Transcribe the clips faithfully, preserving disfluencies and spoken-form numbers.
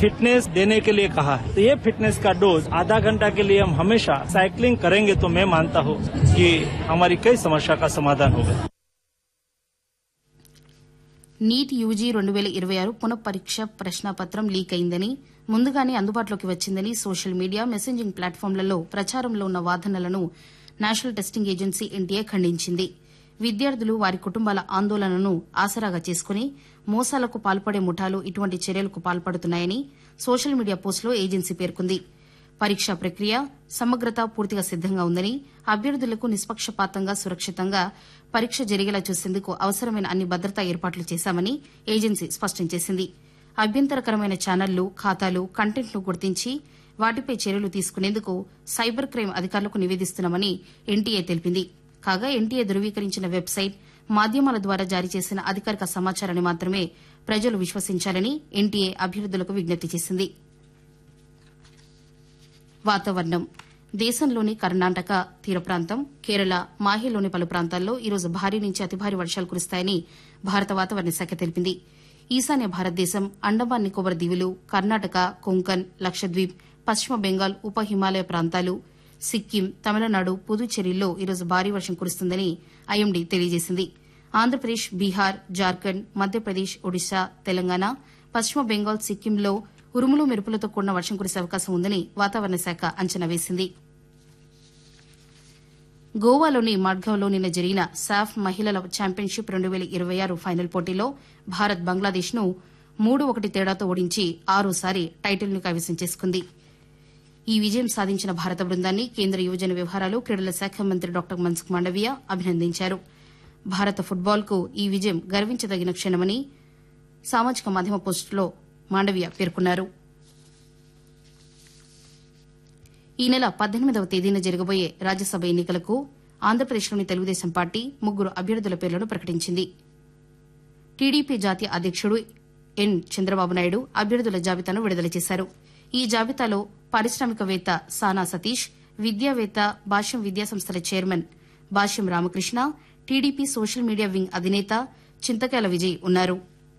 Fitness देने के लिए कहा है। तो ये फिटनेस का डोज आधा घंटा के लिए हम हमेशा साइकिलिंग करेंगे तो मैं मानता हूँ कि हमारी कई समस्या का समाधान होगा। నీట్ యూజీ రెండు వేల ఇరవై ఆరు పునఃపరీక్ష ప్రశ్నాపత్రం లీక్ అయిందని, ముందుగానే అందుబాటులోకి వచ్చిందని సోషల్ మీడియా, మెసెంజింగ్ ప్లాట్ఫామ్లలో ప్రచారంలో ఉన్న వాదనలను నేషనల్ టెస్టింగ్ ఏజెన్సీ ఎన్టీఏ ఖండించింది. విద్యార్థులు, వారి కుటుంబాల ఆందోళనను ఆసరాగా చేసుకుని మోసాలకు పాల్పడే ముఠాలు ఇటువంటి చర్యలకు పాల్పడుతున్నాయని సోషల్ మీడియా పోస్టులో ఏజెన్సీ పేర్కొంది. పరీక్షా ప్రక్రియ సమగ్రత పూర్తిగా సిద్దంగా ఉందని, అభ్యర్థులకు నిష్పక్షపాతంగా, సురక్షితంగా పరీక్ష జరిగేలా చూసేందుకు అవసరమైన అన్ని భద్రతా ఏర్పాట్లు చేశామని ఏజెన్సీ స్పష్టం చేసింది. అభ్యంతరకరమైన ఛానళ్లు, ఖాతాలు, కంటెంట్ను గుర్తించి వాటిపై చర్యలు తీసుకునేందుకు సైబర్ క్రైమ్ అధికారులకు నివేదిస్తున్నామని ఎన్టీఏ తెలిపింది. కాగా ఎన్టీఏ ధృవీకరించిన వెబ్సైట్, మాధ్యమాల ద్వారా జారీ చేసిన అధికారిక సమాచారాన్ని మాత్రమే ప్రజలు విశ్వసించాలని ఎన్టీఏ అభ్యర్థులకు విజ్ఞప్తి చేసింది. వాతావరణం. దేశంలోని కర్ణాటక తీర ప్రాంతం, కేరళ, మాహేలోని పలు ప్రాంతాల్లో ఈరోజు భారీ నుంచి అతి భారీ వర్షాలు కురుస్తాయని భారత వాతావరణ శాఖ తెలిపింది. ఈశాన్య భారతదేశం, అండమాన్ నికోబార్ దీవులు, కర్ణాటక, కొంకన్, లక్షద్వీప్, పశ్చిమ బెంగాల్, ఉప హిమాలయ ప్రాంతాలు, సిక్కిం, తమిళనాడు, పుదుచ్చేరిల్లో ఈరోజు భారీ వర్షం కురుస్తుందని ఐఎండీ తెలియజేసింది. ఆంధ్రప్రదేశ్, బీహార్, జార్ఖండ్, మధ్యప్రదేశ్, ఒడిశా, తెలంగాణ, పశ్చిమ బెంగాల్, సిక్కింలో ఉరుములు మెరుపులతో కూడిన వర్షం కురిసే అవకాశం ఉందని వాతావరణ శాఖ అంచనా వేసింది. గోవాలోని మడ్గావ్లో నిన్న జరిగిన సాఫ్ మహిళల ఛాంపియన్షిప్ రెండు వేల ఇరవై ఆరు ఫైనల్ పోటీలో భారత్ బంగ్లాదేశ్ను మూడు ఒకటి తేడాతో ఓడించి ఆరోసారి టైటిల్ను కైవసం చేసుకుంది. ఈ విజయం సాధించిన భారత బృందాన్ని కేంద్ర యువజన వ్యవహారాలు, క్రీడల శాఖ మంత్రి డాక్టర్ మన్సుఖ్ మాండవీయ అభినందించారు. భారత ఫుట్బాల్కు ఈ విజయం గర్వించదగిన క్షణమని సామాజిక మాధ్యమ పోస్టులో మాండవీయ పేర్కొన్నారు. ఈ నెల పద్దెనిమిదవ తేదీన జరగబోయే రాజ్యసభ ఎన్నికలకు ఆంధ్రప్రదేశ్లోని తెలుగుదేశం పార్టీ ముగ్గురు అభ్యర్థుల పేర్లను ప్రకటించింది. టీడీపీ జాతీయ అధ్యకుడు ఎన్ చంద్రబాబు నాయుడు అభ్యర్థుల జాబితాను విడుదల చేశారు. ఈ జాబితాలో పారిశ్రామికవేత్త సానా సతీష్, విద్యావేత్త, భాష్యం విద్యాసంస్థల చైర్మన్ భాష్యం Ramakrishna, TDP social media wing అధినేత చింతకాయల విజయ్ ఉన్నారు.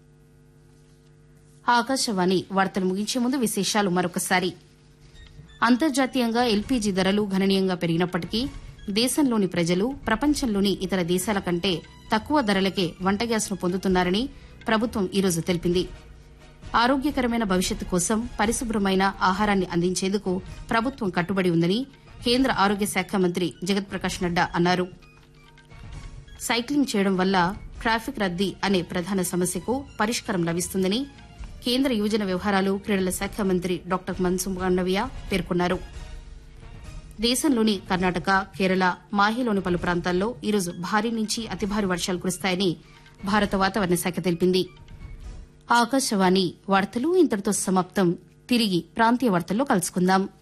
ఆకాశవాణి వార్తలు ముగించే ముందు విశేషాలు మరొకసారి. అంతర్జాతీయంగా ఎల్పీజీ ధరలు గణనీయంగా పెరిగినప్పటికీ దేశంలోని ప్రజలు ప్రపంచంలోని ఇతర దేశాల కంటే తక్కువ ధరలకే వంట గ్యాస్ను పొందుతున్నారని ప్రభుత్వం ఈరోజు తెలిపింది. ఆరోగ్యకరమైన భవిష్యత్తు కోసం పరిశుభ్రమైన ఆహారాన్ని అందించేందుకు ప్రభుత్వం కట్టుబడి ఉందని కేంద్ర ఆరోగ్య శాఖ మంత్రి జగత్ ప్రకాష్ నడ్డా అన్నారు. సైక్లింగ్ చేయడం వల్ల ట్రాఫిక్ రద్దీ అనే ప్రధాన సమస్యకు పరిష్కారం లభిస్తుందని కేంద్ర యువజన వ్యవహారాలు, క్రీడల శాఖ మంత్రి డాక్టర్ మన్సుఖ్ మాండవీయ పేర్కొన్నారు. దేశంలోని కర్ణాటక, కేరళ, మాహేలోని పలు ప్రాంతాల్లో ఈరోజు భారీ నుంచి అతి భారీ వర్షాలు కురుస్తాయని భారత వాతావరణ శాఖ తెలిపింది. ఆకాశవాణి వార్తలు ఇంతటితో సమాప్తం. తిరిగి ప్రాంతీయ వార్తల్లో కలుసుకుందాం.